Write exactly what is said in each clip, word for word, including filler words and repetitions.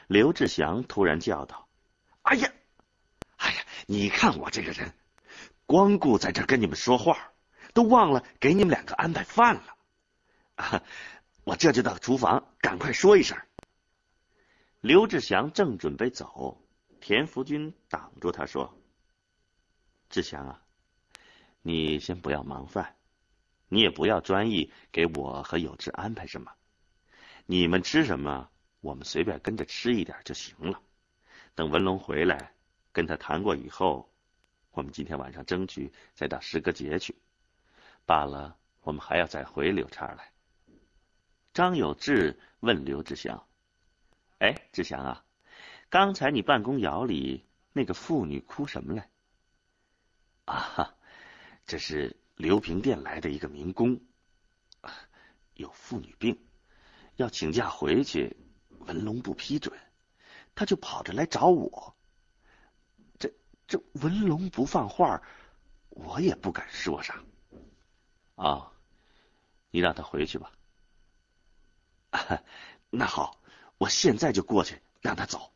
刘志祥突然叫道：“哎呀，哎呀，你看我这个人，光顾在这儿跟你们说话，都忘了给你们两个安排饭了。啊，我这就到厨房，赶快说一声。”刘志祥正准备走，田福军挡住他说：“志祥啊，你先不要忙饭，你也不要专意给我和有志安排什么，你们吃什么，我们随便跟着吃一点就行了。等文龙回来，跟他谈过以后，我们今天晚上争取再到石阁节去。罢了，我们还要再回柳岔来。”张有志问刘志祥：“哎，志祥啊，刚才你办公窑里那个妇女哭什么来？”“啊，这是刘平店来的一个民工，有妇女病，要请假回去，文龙不批准，他就跑着来找我。这这文龙不放话，我也不敢说啥。”“啊，你让他回去吧。”“啊，那好，我现在就过去让他走。”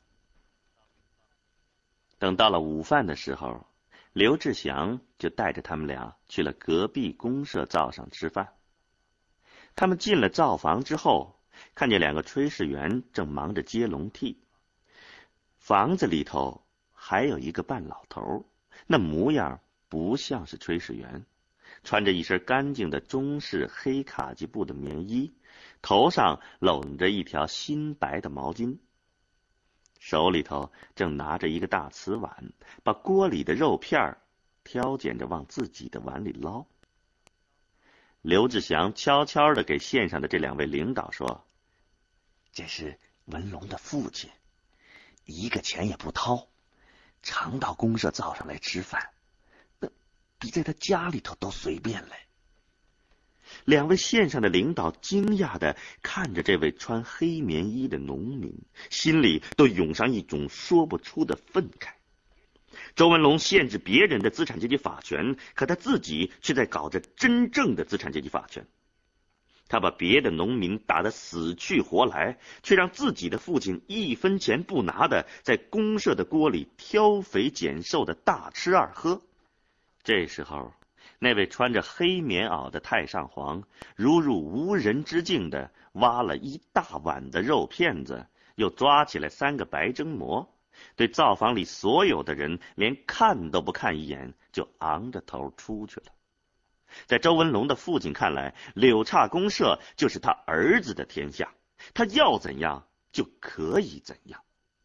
等到了午饭的时候，刘志祥就带着他们俩去了隔壁公社灶上吃饭。他们进了灶房之后，看见两个炊事员正忙着接笼屉。房子里头还有一个半老头，那模样不像是炊事员，穿着一身干净的中式黑卡其布的棉衣，头上拢着一条新白的毛巾，手里头正拿着一个大瓷碗，把锅里的肉片挑拣着往自己的碗里捞。刘志祥悄悄地给县上的这两位领导说：“这是文龙的父亲，一个钱也不掏，常到公社灶上来吃饭，那比在他家里头都随便嘞。”两位县上的领导惊讶地看着这位穿黑棉衣的农民，心里都涌上一种说不出的愤慨。周文龙限制别人的资产阶级法权，可他自己却在搞着真正的资产阶级法权。他把别的农民打得死去活来，却让自己的父亲一分钱不拿的在公社的锅里挑肥拣瘦的大吃二喝。这时候，那位穿着黑棉袄的太上皇如入无人之境的挖了一大碗的肉片子，又抓起来三个白蒸馍，对灶房里所有的人连看都不看一眼，就昂着头出去了。在周文龙的父亲看来，柳岔公社就是他儿子的天下，他要怎样就可以怎样。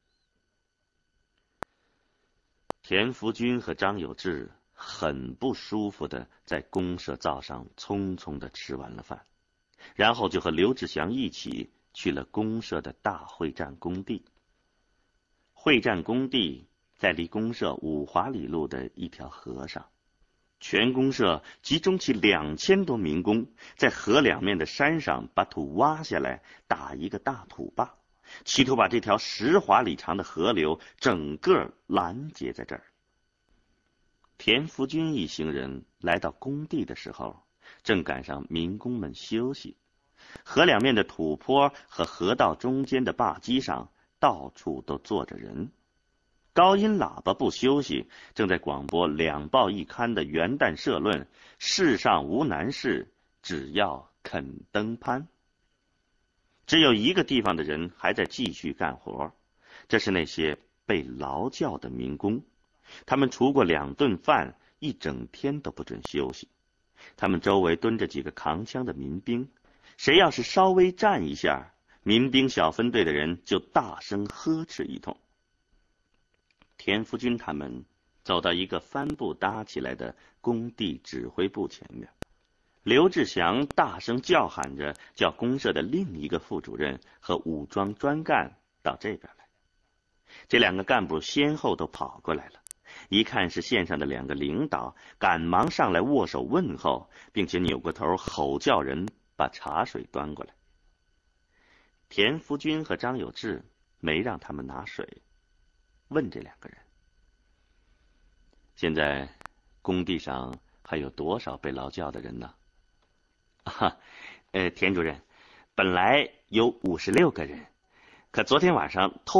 田福军和张有志很不舒服的在公社灶上匆匆的吃完了饭，然后就和刘志祥一起去了公社的大会战工地。会战工地在离公社五华里路的一条河上，全公社集中起两千多民工，在河两面的山上把土挖下来，打一个大土坝，企图把这条十华里长的河流整个拦截在这儿。田福军一行人来到工地的时候，正赶上民工们休息。河两面的土坡和河道中间的坝基上，到处都坐着人。高音喇叭不休息，正在广播两报一刊的元旦社论：世上无难事，只要肯登攀。只有一个地方的人还在继续干活，这是那些被劳教的民工。他们除过两顿饭，一整天都不准休息。他们周围蹲着几个扛枪的民兵，谁要是稍微站一下，民兵小分队的人就大声呵斥一通。田福军他们走到一个帆布搭起来的工地指挥部前面，刘志祥大声叫喊着，叫公社的另一个副主任和武装专干到这边来。这两个干部先后都跑过来了，一看是县上的两个领导，赶忙上来握手问候，并且扭过头吼叫人把茶水端过来。田福军和张有志没让他们拿水，问这两个人：现在工地上还有多少被劳教的人呢？啊，呃，田主任，本来有五十六个人，可昨天晚上偷